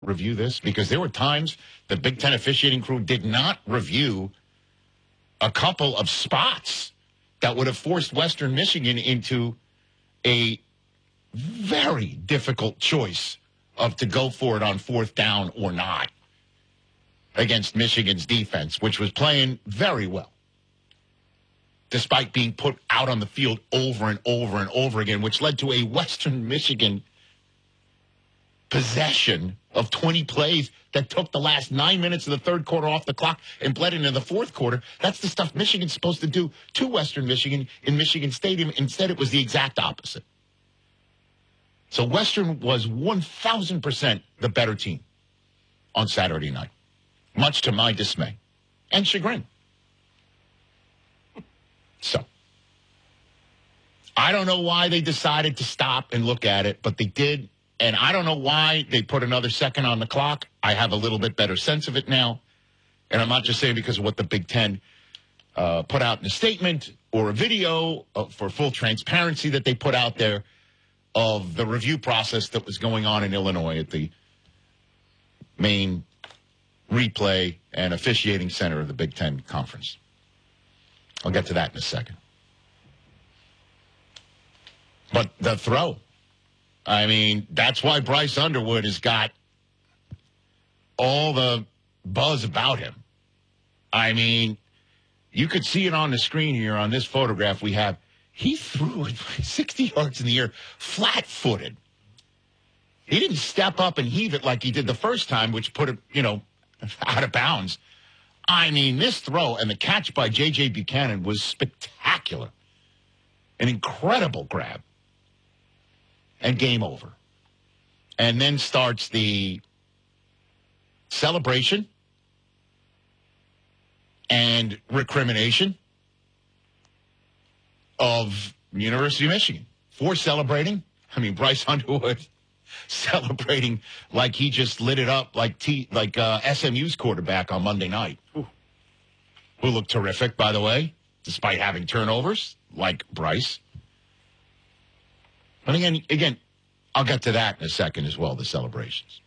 review this? Because there were times the Big Ten officiating crew did not review a couple of spots that would have forced Western Michigan into a very difficult choice of to go for it on fourth down or not against Michigan's defense, which was playing very well, despite being put out on the field over and over and over again, which led to a Western Michigan possession of 20 plays that took the last 9 minutes of the third quarter off the clock and bled into the fourth quarter. That's the stuff Michigan's supposed to do to Western Michigan in Michigan Stadium. Instead, it was the exact opposite. So Western was 1,000% the better team on Saturday night, much to my dismay and chagrin. So I don't know why they decided to stop and look at it, but they did. And I don't know why they put another second on the clock. I have a little bit better sense of it now. And I'm not just saying because of what the Big Ten put out in a statement or a video for full transparency that they put out there of the review process that was going on in Illinois at the main replay and officiating center of the Big Ten Conference. I'll get to that in a second. But the throw. I mean, that's why Bryce Underwood has got all the buzz about him. I mean, you could see it on the screen here on this photograph we have. He threw it 60 yards in the air, flat-footed. He didn't step up and heave it like he did the first time, which put it, out of bounds. I mean, this throw and the catch by J.J. Buchanan was spectacular. An incredible grab. And game over. And then starts the celebration and recrimination of University of Michigan for celebrating. I mean, Bryce Underwood celebrating like he just lit it up like SMU's quarterback on Monday night, who looked terrific, by the way, despite having turnovers like Bryce. But again, I'll get to that in a second as well, the celebrations.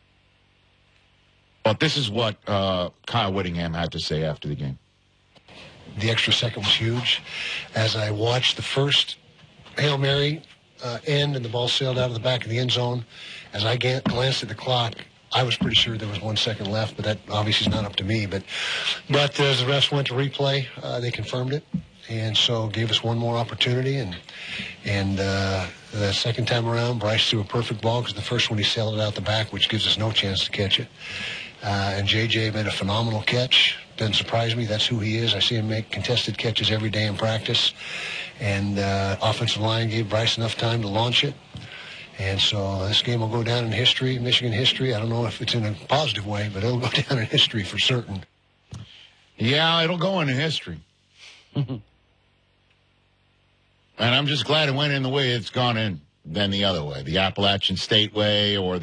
But this is what Kyle Whittingham had to say after the game. The extra second was huge. As I watched the first Hail Mary end and the ball sailed out of the back of the end zone, as I glanced at the clock, I was pretty sure there was 1 second left, but that obviously is not up to me. But as the refs went to replay, they confirmed it. And so gave us one more opportunity. And the second time around, Bryce threw a perfect ball because the first one he sailed it out the back, which gives us no chance to catch it. And J.J. made a phenomenal catch. Doesn't surprise me. That's who he is. I see him make contested catches every day in practice. And offensive line gave Bryce enough time to launch it. And so this game will go down in history, Michigan history. I don't know if it's in a positive way, but it'll go down in history for certain. Yeah, it'll go into history. And I'm just glad it went in the way it's gone in than the other way, the Appalachian State way or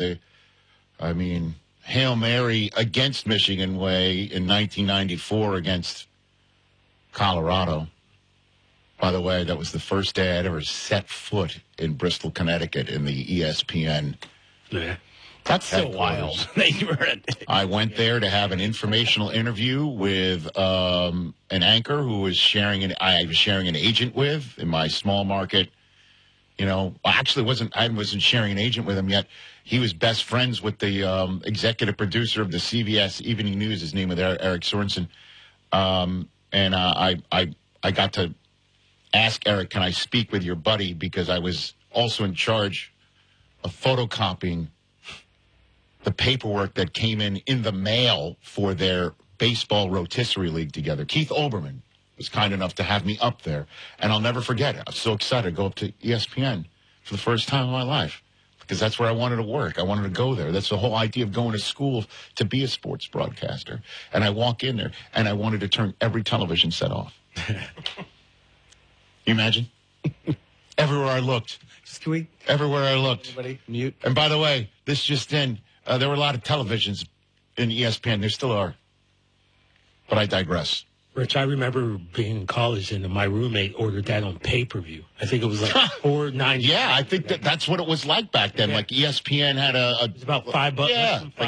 Hail Mary against Michigan way in 1994 against Colorado. By the way, that was the first day I'd ever set foot in Bristol, Connecticut in the ESPN. Yeah. That's so wild. I went there to have an informational interview with an anchor who was I was sharing an agent with in my small market. I wasn't sharing an agent with him yet. He was best friends with the executive producer of the CBS Evening News. His name was Eric Sorensen. And I got to ask Eric, can I speak with your buddy? Because I was also in charge of photocopying the paperwork that came in the mail for their baseball rotisserie league together. Keith Olbermann was kind enough to have me up there, and I'll never forget it. I was so excited to go up to ESPN for the first time in my life because that's where I wanted to work. I wanted to go there. That's the whole idea of going to school to be a sports broadcaster. And I walk in there, and I wanted to turn every television set off. You imagine? Everywhere I looked. Everywhere I looked. Everybody mute. And by the way, this just in. There were a lot of televisions in ESPN. There still are. But I digress. Rich, I remember being in college and my roommate ordered that on pay-per-view. I think it was like $4.90. Yeah, I think that's what it was like back then. Yeah. Like ESPN had a It was about $5. Yeah, less than